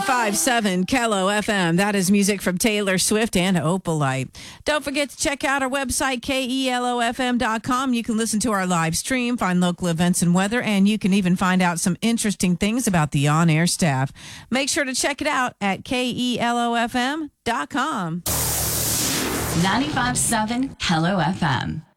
95.7 Kello FM. That is music from Taylor Swift and Opalite. Don't forget to check out our website, KELOFM.com. You can listen to our live stream, find local events and weather, and you can even find out some interesting things about the on-air staff. Make sure to check it out at KELOFM.com. 95.7 Hello FM.